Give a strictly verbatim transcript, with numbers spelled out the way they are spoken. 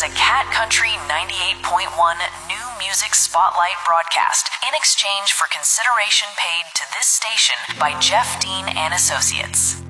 a Cat Country ninety-eight point one New Music Spotlight broadcast in exchange for consideration paid to this station by Jeff Dean and Associates.